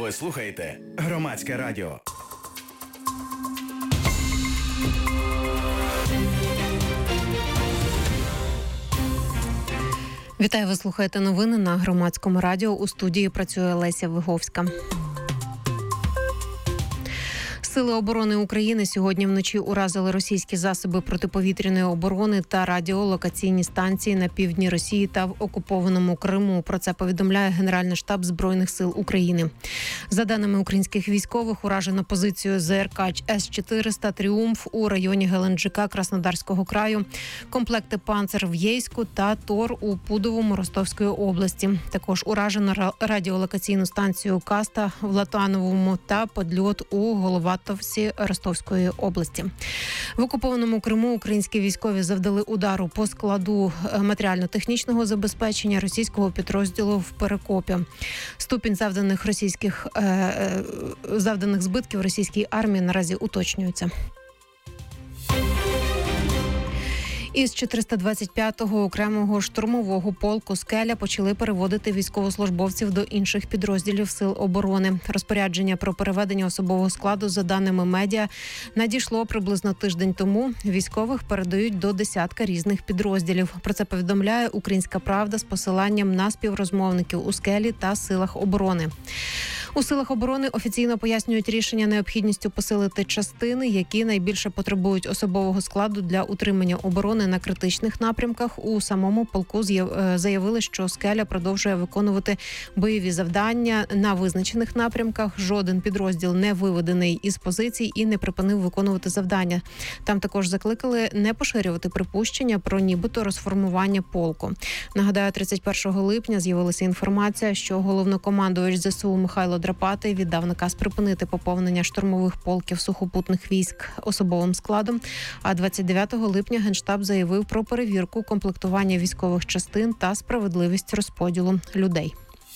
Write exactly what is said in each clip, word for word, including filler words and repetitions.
Ви слухаєте Громадське радіо. Вітаю, ви слухаєте новини на Громадському радіо. У студії працює Леся Виговська. Сили оборони України сьогодні вночі уразили російські засоби протиповітряної оборони та радіолокаційні станції на півдні Росії та в окупованому Криму. Про це повідомляє Генеральний штаб Збройних сил України. За даними українських військових, уражено позицію ЗРК С чотириста «Тріумф» у районі Геленджика Краснодарського краю, комплекти «Панцер» в Єйську та «Тор» у Пудовому Ростовської області. Також уражено радіолокаційну станцію «Каста» в Латановому та подльот у Головатовській Ростовської області. В окупованому Криму українські військові завдали удару по складу матеріально-технічного забезпечення російського підрозділу в Перекопі. Ступінь завданих російських е, завданих збитків російській армії наразі уточнюється. Із чотириста двадцять п'ятого окремого штурмового полку «Скеля» почали переводити військовослужбовців до інших підрозділів Сил оборони. Розпорядження про переведення особового складу, за даними медіа, надійшло приблизно тиждень тому. Військових передають до десятка різних підрозділів. Про це повідомляє «Українська правда» з посиланням на співрозмовників у «Скелі» та Силах оборони. У Силах оборони офіційно пояснюють рішення необхідністю посилити частини, які найбільше потребують особового складу для утримання оборони на критичних напрямках. У самому полку заявили, що «Скеля» продовжує виконувати бойові завдання на визначених напрямках. Жоден підрозділ не виведений із позицій і не припинив виконувати завдання. Там також закликали не поширювати припущення про нібито розформування полку. Нагадаю, тридцять першого липня з'явилася інформація, що головнокомандувач ЗСУ Михайло Драпатий віддав наказ припинити поповнення штурмових полків сухопутних військ особовим складом, а двадцять дев'ятого липня Генштаб заявив про перевірку комплектування військових частин та справедливість розподілу людей.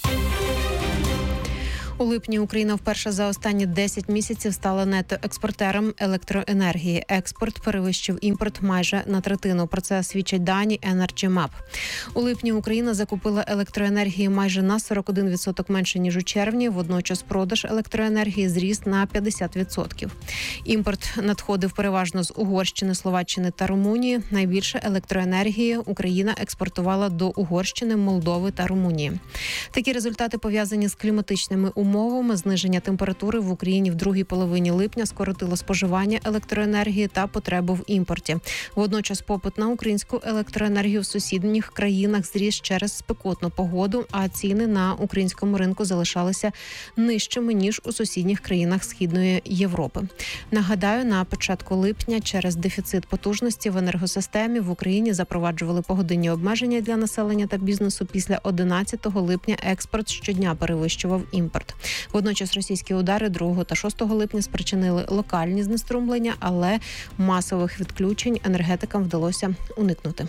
У липні Україна вперше за останні десять місяців стала нетоекспортером електроенергії. Експорт перевищив імпорт майже на третину. Про це свідчать дані Energy Map. У липні Україна закупила електроенергії майже на сорок один відсоток менше, ніж у червні. Водночас продаж електроенергії зріс на п'ятдесят відсотків. Імпорт надходив переважно з Угорщини, Словаччини та Румунії. Найбільше електроенергії Україна експортувала до Угорщини, Молдови та Румунії. Такі результати пов'язані з кліматичними умовами. Умовами зниження температури в Україні в другій половині липня скоротило споживання електроенергії та потребу в імпорті. Водночас попит на українську електроенергію в сусідніх країнах зріс через спекотну погоду, а ціни на українському ринку залишалися нижчими, ніж у сусідніх країнах Східної Європи. Нагадаю, на початку липня через дефіцит потужності в енергосистемі в Україні запроваджували погодинні обмеження для населення та бізнесу. Після одинадцятого липня експорт щодня перевищував імпорт. Водночас російські удари другого та шостого липня спричинили локальні знеструмлення, але масових відключень енергетикам вдалося уникнути.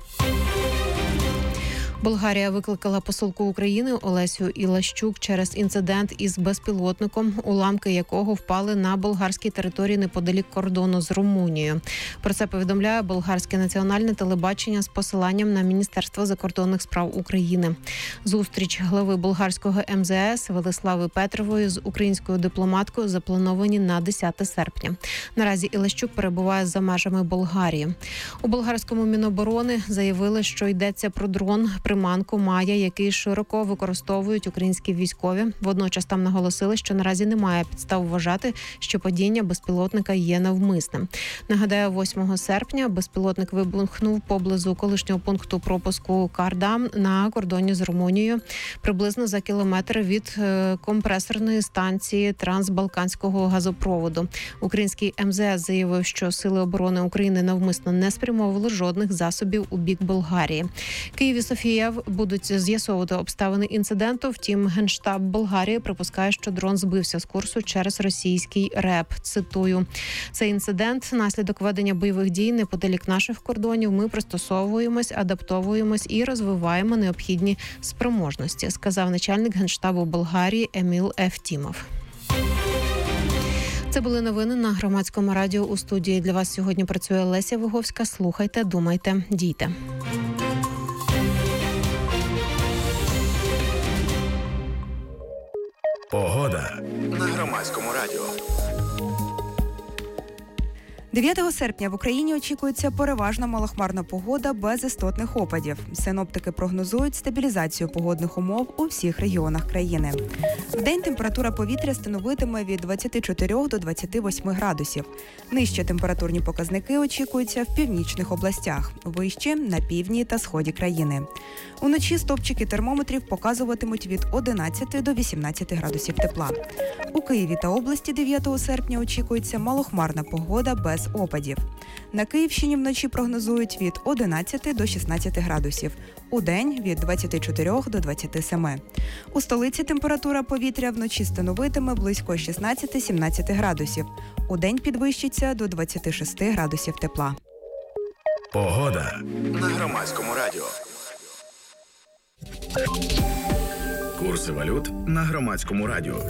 Болгарія викликала посолку України Олесю Ілащук через інцидент із безпілотником, уламки якого впали на болгарській території неподалік кордону з Румунією. Про це повідомляє болгарське національне телебачення з посиланням на Міністерство закордонних справ України. Зустріч глави болгарського ем зе ес Велислави Петрової з українською дипломаткою заплановані на десяте серпня. Наразі Ілащук перебуває за межами Болгарії. У болгарському Міноборони заявили, що йдеться про дрон приманку «Майя», який широко використовують українські військові. Водночас там наголосили, що наразі немає підстав вважати, що падіння безпілотника є навмисним. Нагадаю, восьмого серпня безпілотник вибухнув поблизу колишнього пункту пропуску Кардам на кордоні з Румунією, приблизно за кілометр від компресорної станції трансбалканського газопроводу. Український ем зе ес заявив, що Сили оборони України навмисно не спрямовували жодних засобів у бік Болгарії. Київ і Софія будуть з'ясовувати обставини інциденту. Втім, Генштаб Болгарії припускає, що дрон збився з курсу через російський РЕП. Цитую: «Цей інцидент – наслідок ведення бойових дій неподалік наших кордонів. Ми пристосовуємось, адаптовуємось і розвиваємо необхідні спроможності», сказав начальник Генштабу Болгарії Еміл Ефтімов. Це були новини на Громадському радіо. У студії для вас сьогодні працює Леся Виговська. Слухайте, думайте, дійте. Погода на Громадському радіо. дев'ятого серпня в Україні очікується переважно малохмарна погода без істотних опадів. Синоптики прогнозують стабілізацію погодних умов у всіх регіонах країни. Вдень температура повітря становитиме від двадцяти чотирьох до двадцяти восьми градусів. Нижчі температурні показники очікуються в північних областях, вищі – на півдні та сході країни. Уночі стовпчики термометрів показуватимуть від одинадцяти до вісімнадцяти градусів тепла. У Києві та області дев'ятого серпня очікується малохмарна погода без опадів. На Київщині вночі прогнозують від одинадцяти до шістнадцяти градусів, удень – від двадцяти чотирьох до двадцяти семи. У столиці температура повітря вночі становитиме близько шістнадцяти-сімнадцяти градусів, удень підвищиться до двадцяти шести градусів тепла. Погода на Громадському радіо. Курси валют на Громадському радіо.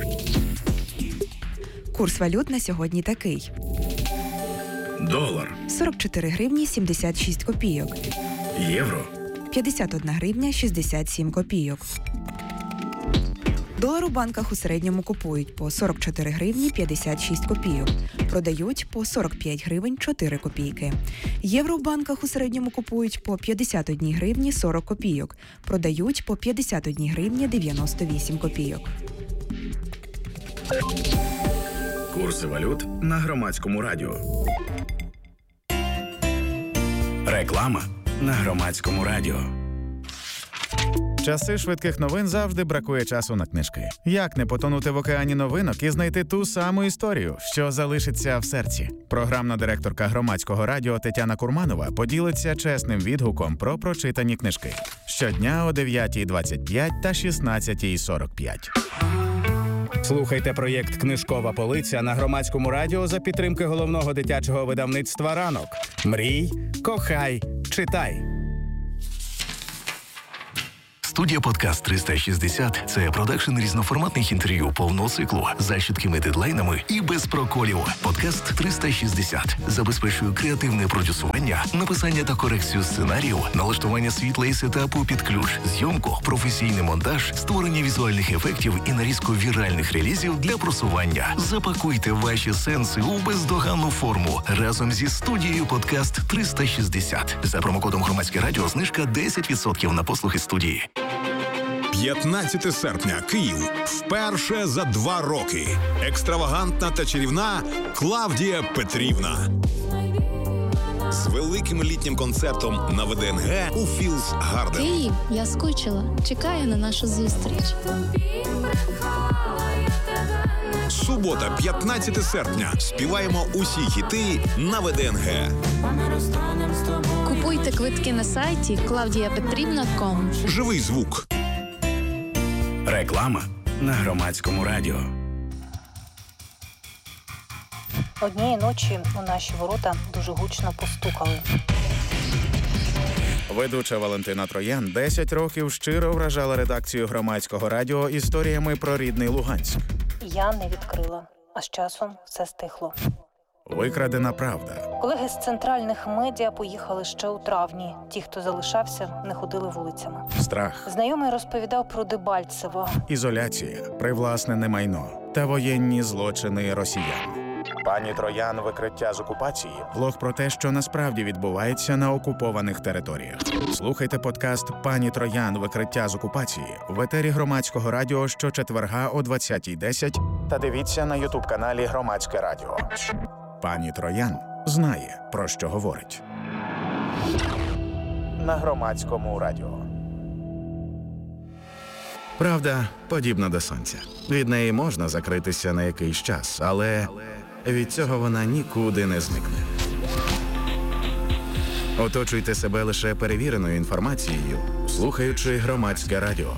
Курс валют на сьогодні такий. Долар, сорок чотири гривні сімдесят шість копійок. євро, п'ятдесят одна гривня шістдесят сім копійок. Долар у банках у середньому купують по сорок чотири гривні п'ятдесят шість копійок, продають по сорок п'ять гривень чотири копійки. Євро в банках у середньому купують по п'ятдесят одна гривні сорок копійок, продають по п'ятдесят одна гривня дев'яносто вісім копійок. курси валют на Громадському радіо. Реклама на Громадському радіо. Часи швидких новин завжди бракує часу на книжки. Як не потонути в океані новинок і знайти ту саму історію, що залишиться в серці? Програмна директорка Громадського радіо Тетяна Курманова поділиться чесним відгуком про прочитані книжки. Щодня о дев'ятій двадцять п'ять та шістнадцятій сорок п'ять. Слухайте проєкт «Книжкова полиця» на Громадському радіо за підтримки головного дитячого видавництва «Ранок». Мрій, кохай, читай. Студія «Подкаст триста шістдесят» – це продакшн різноформатних інтерв'ю повного циклу за чіткими дедлайнами і без проколів. «Подкаст триста шістдесят» забезпечує креативне продюсування, написання та корекцію сценарію, налаштування світла і сетапу під ключ, зйомку, професійний монтаж, створення візуальних ефектів і нарізку віральних релізів для просування. Запакуйте ваші сенси у бездоганну форму разом зі студією «Подкаст триста шістдесят». За промокодом «Громадське радіо» знижка десять відсотків на послуги студії. п'ятнадцяте серпня. Київ. Вперше за два роки. Екстравагантна та чарівна Клавдія Петрівна. З великим літнім концертом на ВДНГ у Філс Гарден. Київ, я скучила. Чекаю на нашу зустріч. Субота, п'ятнадцяте серпня. Співаємо усі хіти на ВДНГ. Купуйте квитки на сайті клавдія петрівна крапка ком. Живий звук. Реклама на Громадському радіо. Однієї ночі у наші ворота дуже гучно постукали. Ведуча Валентина Троян десять років щиро вражала редакцію Громадського радіо історіями про рідний Луганськ. Я не відкрила, а з часом все стихло. Викрадена правда. Колеги з центральних медіа поїхали ще у травні. Ті, хто залишався, не ходили вулицями. Страх. Знайомий розповідав про Дебальцево. Ізоляція, привласнене майно та воєнні злочини росіян. Пані Троян «Викриття з окупації» – влог про те, що насправді відбувається на окупованих територіях. Слухайте подкаст «Пані Троян. Викриття з окупації» в етері Громадського радіо щочетверга о двадцятій десять та дивіться на ютуб-каналі Громадське радіо. Пані Троян знає, про що говорить. На Громадському радіо. Правда подібна до сонця. Від неї можна закритися на якийсь час, але від цього вона нікуди не зникне. Оточуйте себе лише перевіреною інформацією, слухаючи Громадське радіо.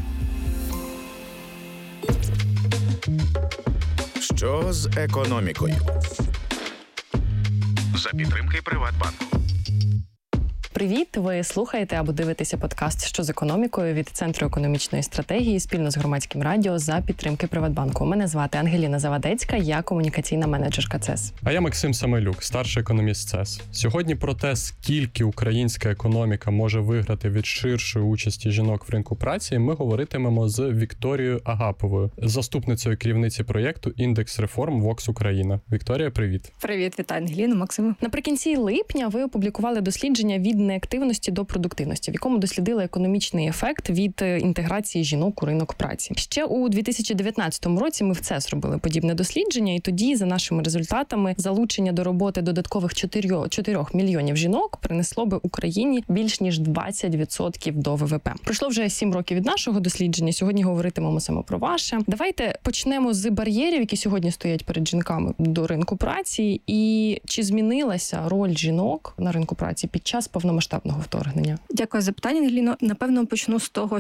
Що з економікою? За підтримки Приватбанку. Привіт! Ви слухаєте або дивитеся подкаст «Що з економікою» від Центру економічної стратегії спільно з Громадським радіо за підтримки Приватбанку. Мене звати Ангеліна Завадецька, я комунікаційна менеджерка ЦЕС. А я Максим Самилюк, старший економіст ЦЕС. Сьогодні про те, скільки українська економіка може виграти від ширшої участі жінок в ринку праці, ми говоритимемо з Вікторією Агаповою, заступницею керівниці проєкту «Індекс реформ ВОКС Україна». Вікторія, привіт. Привіт, вітаю, Ангеліна, Максиме. Наприкінці липня ви опублікували дослідження від неактивності до продуктивності, в якому дослідили економічний ефект від інтеграції жінок у ринок праці. Ще у дві тисячі дев'ятнадцятому році ми в ЦЕС робили подібне дослідження, і тоді, за нашими результатами, залучення до роботи додаткових чотирьох мільйонів жінок принесло би Україні більш ніж двадцять відсотків до ВВП. Пройшло вже сім років від нашого дослідження, сьогодні говоритимемо саме про ваше. Давайте почнемо з бар'єрів, які сьогодні стоять перед жінками до ринку праці, і чи змінилася роль жінок на ринку праці під час повномасштабного вторгнення? Дякую за питання, Ангеліно. Напевно, почну з того,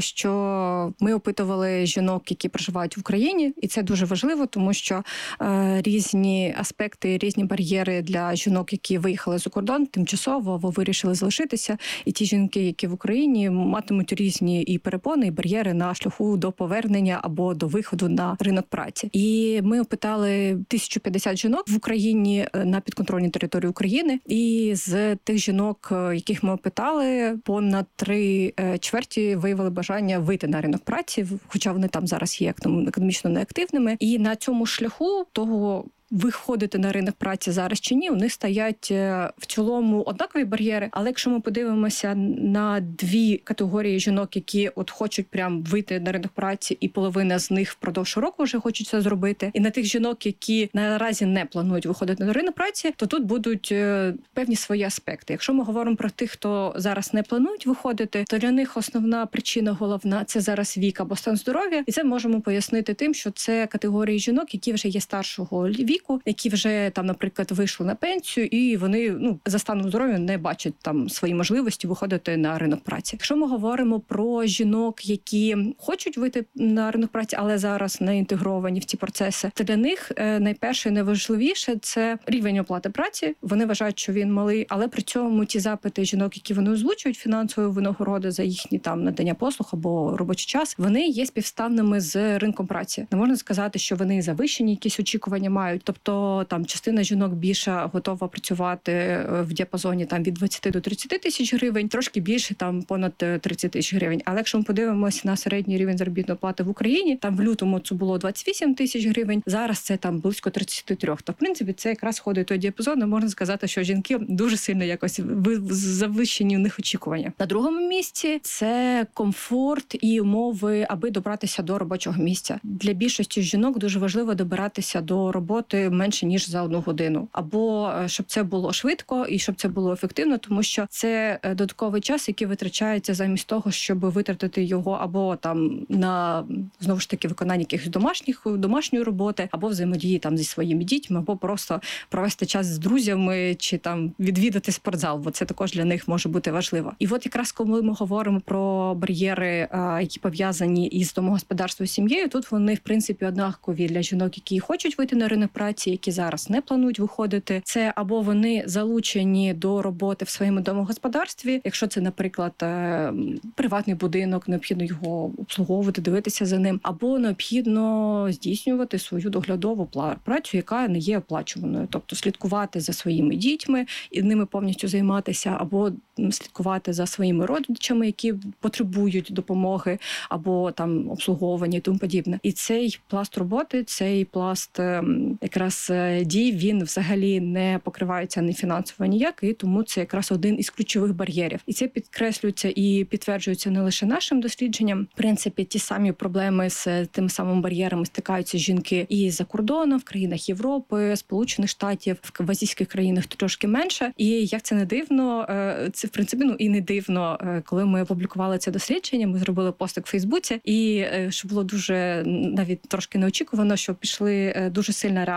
що ми опитували жінок, які проживають в Україні, і це дуже важливо, тому що е, різні аспекти, різні бар'єри для жінок, які виїхали за кордон тимчасово або вирішили залишитися, і ті жінки, які в Україні, матимуть різні і перепони, і бар'єри на шляху до повернення або до виходу на ринок праці. І ми опитали тисячу п'ятдесят жінок в Україні на підконтрольній території України, і з тих жінок, яких ми опитали, понад три чверті виявили бажання вийти на ринок праці, хоча вони там зараз є економічно неактивними. І на цьому шляху того, виходити на ринок праці зараз чи ні, у них стоять в цілому однакові бар'єри. Але якщо ми подивимося на дві категорії жінок, які от хочуть прям вийти на ринок праці, і половина з них впродовж року вже хочуть це зробити, і на тих жінок, які наразі не планують виходити на ринок праці, то тут будуть певні свої аспекти. Якщо ми говоримо про тих, хто зараз не планують виходити, то для них основна причина головна – це зараз вік або стан здоров'я. І це можемо пояснити тим, що це категорії жінок, які вже є старшого віку, які вже там, наприклад, вийшли на пенсію, і вони ну за станом здоров'я не бачать там свої можливості виходити на ринок праці. Якщо ми говоримо про жінок, які хочуть вийти на ринок праці, але зараз не інтегровані в ці процеси, то для них найперше і найважливіше це рівень оплати праці. Вони вважають, що він малий, але при цьому ті запити жінок, які вони озвучують, фінансової винагороди за їхні там надання послуг або робочий час, вони є співставними з ринком праці. Не можна сказати, що вони завищені якісь очікування мають. Тобто там частина жінок більше готова працювати в діапазоні там від двадцяти до тридцяти тисяч гривень, трошки більше там понад тридцять тисяч гривень. Але якщо ми подивимося на середній рівень заробітної плати в Україні, там в лютому це було двадцять вісім тисяч гривень, зараз це там близько тридцять три. То в принципі це якраз входить той діапазон, і можна сказати, що жінки дуже сильно якось завищені у них очікування. На другому місці це комфорт і умови, аби добратися до робочого місця. Для більшості жінок дуже важливо добиратися до роботи менше ніж за одну годину, або щоб це було швидко і щоб це було ефективно, тому що це додатковий час, який витрачається замість того, щоб витратити його або там на знову ж таки виконання якихось домашніх домашньої роботи, або взаємодії там зі своїми дітьми, або просто провести час з друзями чи там відвідати спортзал, бо це також для них може бути важливо. І от якраз коли ми говоримо про бар'єри, які пов'язані із домогосподарством і сім'єю, тут вони в принципі однакові для жінок, які хочуть вийти на ринок праці, які зараз не планують виходити. Це або вони залучені до роботи в своєму домогосподарстві, якщо це, наприклад, приватний будинок, необхідно його обслуговувати, дивитися за ним, або необхідно здійснювати свою доглядову працю, яка не є оплачуваною, тобто слідкувати за своїми дітьми і ними повністю займатися, або слідкувати за своїми родичами, які потребують допомоги, або там обслуговування і тому подібне. І цей пласт роботи, цей пласт якраз дій, він взагалі не покривається ні фінансово ніяк, і тому це якраз один із ключових бар'єрів. І це підкреслюється і підтверджується не лише нашим дослідженням. В принципі, ті самі проблеми з тими самими бар'єрами стикаються жінки і за кордоном, в країнах Європи, Сполучених Штатів, в азійських країнах трошки менше. І як це не дивно, це в принципі, ну і не дивно, коли ми опублікували це дослідження, ми зробили постик в Фейсбуці, і що було дуже навіть трошки неочікувано, що пішли дуже сильна реакція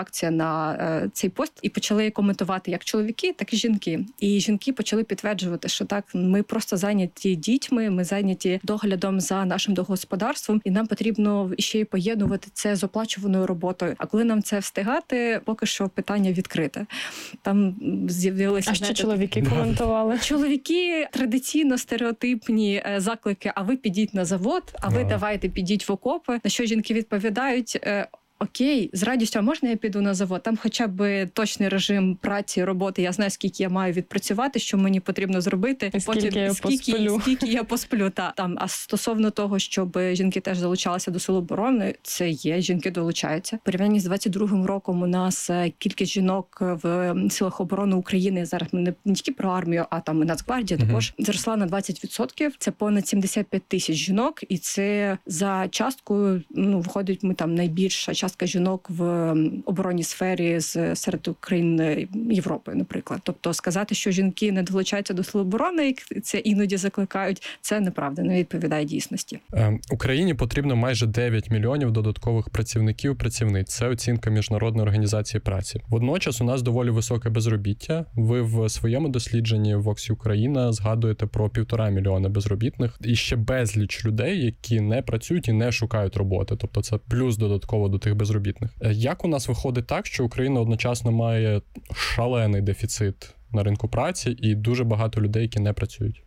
реакція на е, цей пост, і почали коментувати як чоловіки, так і жінки. І жінки почали підтверджувати, що так, ми просто зайняті дітьми, ми зайняті доглядом за нашим домогосподарством, і нам потрібно ще й поєднувати це з оплачуваною роботою. А коли нам це встигати, поки що питання відкрите. Там з'явилися... А що чоловіки коментували? Чоловіки традиційно стереотипні заклики, а ви підіть на завод, а ви давайте підіть в окопи. На що жінки відповідають: окей, з радістю, а можна я піду на завод? Там хоча б точний режим праці, роботи, я знаю, скільки я маю відпрацювати, що мені потрібно зробити. І скільки потім, я скільки, посплю. Скільки я посплю, та. Там, а стосовно того, щоб жінки теж залучалися до Сил оборони, це є, жінки долучаються. В порівнянні з двадцять другим роком у нас кількість жінок в Силах оборони України, зараз ми не, не тільки про армію, а там і Нацгвардія uh-huh. також, зросла на двадцять відсотків. Це понад сімдесят п'ять тисяч жінок, і це за часткою, ну, виходить, ми там найбільша частка жінок в оборонній сфері з серед країн Європи, наприклад. Тобто сказати, що жінки не долучаються до Сил оборони, як це іноді закликають, це неправда, не відповідає дійсності. Е, Україні потрібно майже дев'ять мільйонів додаткових працівників, працівниць. Це оцінка Міжнародної організації праці. Водночас у нас доволі високе безробіття. Ви в своєму дослідженні Vox Ukraine згадуєте про півтора мільйона безробітних і ще безліч людей, які не працюють і не шукають роботи. Тобто це плюс додатково до тих безробітних. Як у нас виходить так, що Україна одночасно має шалений дефіцит на ринку праці і дуже багато людей, які не працюють?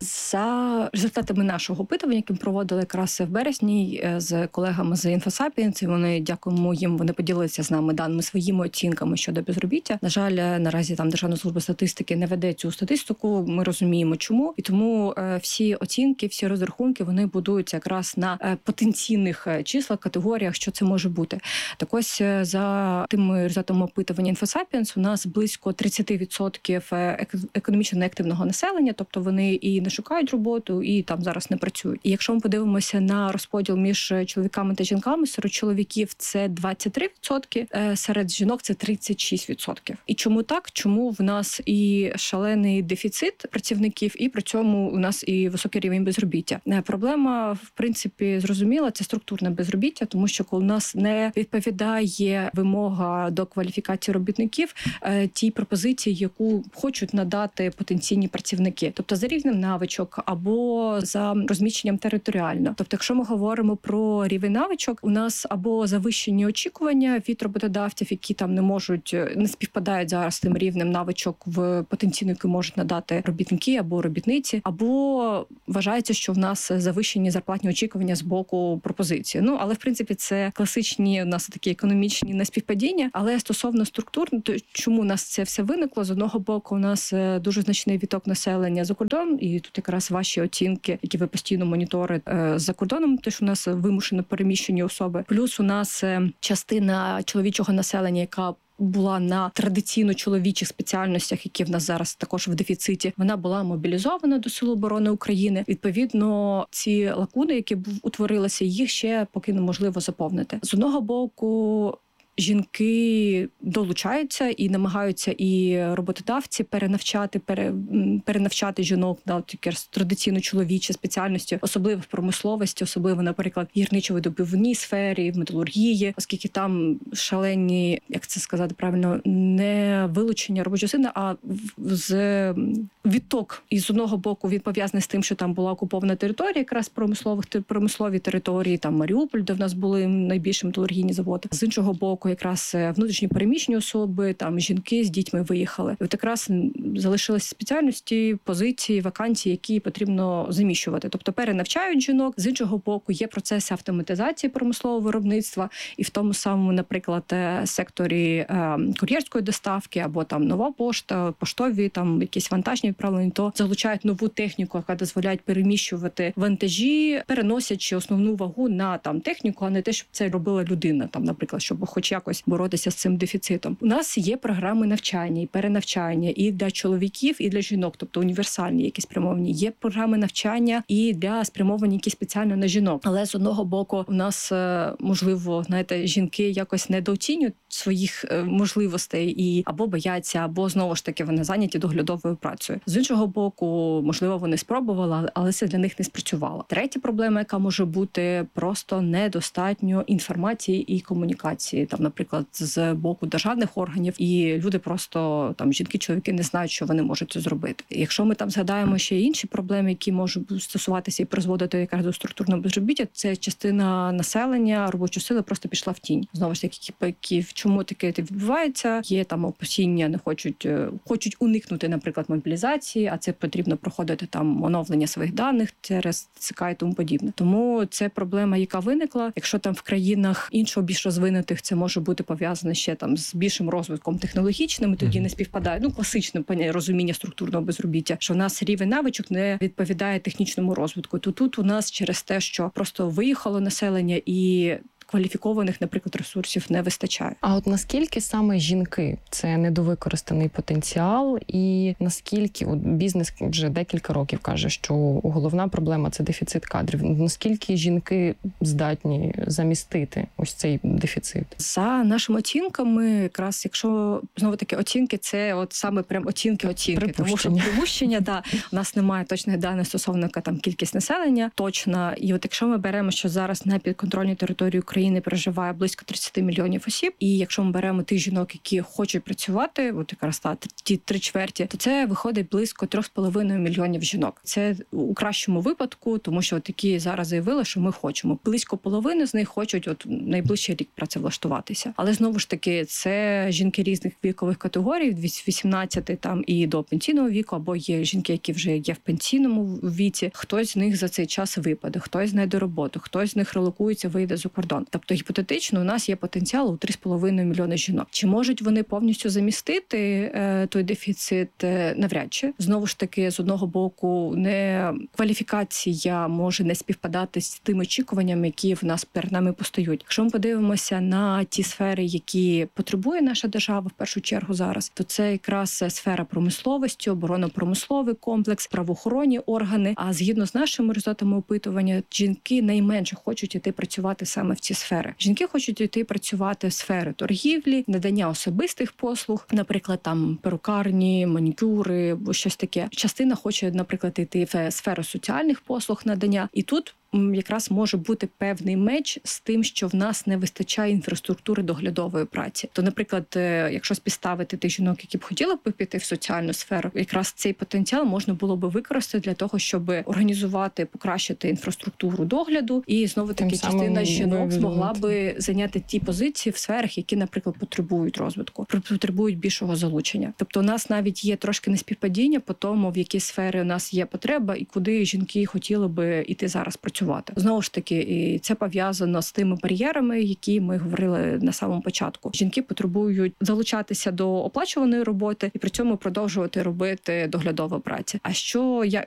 За результатами нашого опитування, яке ми проводили якраз в березні з колегами з InfoSapiens, вони, дякуємо їм, вони поділилися з нами даними своїми оцінками щодо безробіття. На жаль, наразі там Державна служба статистики не веде цю статистику, ми розуміємо чому. І тому всі оцінки, всі розрахунки, вони будуються якраз на потенційних числах, категоріях, що це може бути. Так ось, за тими результатами опитування InfoSapiens, у нас близько тридцять відсотків економічно неактивного населення, тобто вони і не шукають роботу, і там зараз не працюють. І якщо ми подивимося на розподіл між чоловіками та жінками, серед чоловіків це двадцять три відсотки, серед жінок це тридцять шість відсотків. І чому так? Чому в нас і шалений дефіцит працівників, і при цьому у нас і високий рівень безробіття? Проблема, в принципі, зрозуміла, це структурне безробіття, тому що коли у нас не відповідає вимога до кваліфікації робітників тій пропозиції, яку хочуть надати потенційні працівники, тобто за рівнем навичок або за розміщенням територіально. Тобто, якщо ми говоримо про рівень навичок, у нас або завищені очікування від роботодавців, які там не можуть, не співпадають зараз з тим рівнем навичок в потенційно, які можуть надати робітники або робітниці, або вважається, що в нас завищені зарплатні очікування з боку пропозиції. Ну, але в принципі це класичні у нас такі економічні неспівпадіння. Але стосовно структур, то чому у нас це все виникло? З одного боку, у нас дуже значний відток населення за кордон, і тут якраз ваші оцінки, які ви постійно моніторите за кордоном, теж у нас вимушено переміщені особи. Плюс у нас частина чоловічого населення, яка була на традиційно чоловічих спеціальностях, які в нас зараз також в дефіциті, вона була мобілізована до Сил оборони України. Відповідно, ці лакуни, які утворилися, їх ще поки неможливо заповнити. З одного боку, жінки долучаються і намагаються і роботодавці перенавчати, пере, перенавчати жінок на такі традиційно чоловічі спеціальності, особливо в промисловості, особливо, наприклад, в гірничо-видобувній сфері, в металургії, оскільки там шалені, як це сказати правильно, не вилучення робочої сили, а з відток. І з одного боку він пов'язаний з тим, що там була окупована територія, якраз промислових промислові території, там Маріуполь, де в нас були найбільші металургійні заводи. З іншого боку, якраз внутрішні переміщені особи, там жінки з дітьми виїхали. І от якраз залишилися спеціальності, позиції, вакансії, які потрібно заміщувати. Тобто перенавчають жінок. З іншого боку, є процеси автоматизації промислового виробництва, і в тому самому, наприклад, секторі кур'єрської доставки або там нова пошта, поштові, там якісь вантажні відправлення, то залучають нову техніку, яка дозволяє переміщувати вантажі, переносячи основну вагу на там техніку, а не те, щоб це робила людина, там, наприклад, щоб хоч якось боротися з цим дефіцитом. У нас є програми навчання і перенавчання і для чоловіків, і для жінок, тобто універсальні, які спрямовані. Є програми навчання і для спрямовані, які спеціально на жінок. Але з одного боку, у нас, можливо, знаєте, жінки якось недооцінюють своїх можливостей і або бояться, або знову ж таки вони зайняті доглядовою працею. З іншого боку, можливо, вони спробували, але це для них не спрацювало. Третя проблема, яка може бути, просто недостатньо інформації і комунікації там там, наприклад, з боку державних органів, і люди просто там жінки, чоловіки не знають, що вони можуть це зробити. Якщо ми там згадаємо ще інші проблеми, які можуть стосуватися і призводити якраз до структурного безробіття, це частина населення, робочої сили просто пішла в тінь. Знову ж таки, які в чому таке відбувається? Є там опасіння, не хочуть хочуть уникнути, наприклад, мобілізації, а це потрібно проходити там оновлення своїх даних через ЦК і тому подібне. Тому це проблема, яка виникла. Якщо там в країнах іншого більш розвинутих це може бути пов'язане ще там з більшим розвитком технологічним, і тоді mm-hmm. не співпадає. Ну, класичне розуміння структурного безробіття, що в нас рівень навичок не відповідає технічному розвитку. То тут у нас через те, що просто виїхало населення і кваліфікованих, наприклад, ресурсів не вистачає. А от наскільки саме жінки – це недовикористаний потенціал, і наскільки от бізнес вже декілька років каже, що головна проблема – це дефіцит кадрів. Наскільки жінки здатні замістити ось цей дефіцит? За нашими оцінками, якраз якщо, знову-таки, оцінки – це от саме прям оцінки-оцінки. Тому що припущення, да, у нас немає точних даних стосовно там кількість населення, точно. І от якщо ми беремо, що зараз на підконтрольній території України України проживає близько тридцять мільйонів осіб, і якщо ми беремо тих жінок, які хочуть працювати, от якраз та ті три чверті, то це виходить близько трьох з половиною мільйонів жінок. Це у кращому випадку, тому що такі зараз заявили, що ми хочемо. Близько половини з них хочуть от найближчий рік працевлаштуватися. Але знову ж таки, це жінки різних вікових категорій, від вісімнадцяти там і до пенсійного віку, або є жінки, які вже є в пенсійному віці. Хтось з них за цей час випаде, хтось знайде роботу, хтось з них релокується, вийде за кордон. Тобто, гіпотетично, у нас є потенціал у три з половиною мільйони жінок. Чи можуть вони повністю замістити е, той дефіцит? Е, навряд чи. Знову ж таки, з одного боку, не кваліфікація може не співпадати з тими очікуваннями, які в нас перед нами постають. Якщо ми подивимося на ті сфери, які потребує наша держава в першу чергу зараз, то це якраз сфера промисловості, оборонно-промисловий комплекс, правоохоронні органи. А згідно з нашими результатами опитування, жінки найменше хочуть іти працювати саме в ці сфери. Жінки хочуть йти працювати в сфери торгівлі, надання особистих послуг, наприклад, там перукарні, манікюри, щось таке. Частина хоче, наприклад, йти в сферу соціальних послуг надання. І тут якраз може бути певний меч з тим, що в нас не вистачає інфраструктури доглядової праці. То, наприклад, якщо співставити тих жінок, які б хотіли б піти в соціальну сферу, якраз цей потенціал можна було би використати для того, щоб організувати, покращити інфраструктуру догляду, і знову таки частина жінок змогла би зайняти ті позиції в сферах, які, наприклад, потребують розвитку, потребують більшого залучення. Тобто у нас навіть є трошки неспівпадіння по тому, в які сфери у нас є потреба і куди жінки хотіли би іти зараз працювати. Знову ж таки, і це пов'язано з тими бар'єрами, які ми говорили на самому початку. Жінки потребують залучатися до оплачуваної роботи і при цьому продовжувати робити доглядову працю. А що я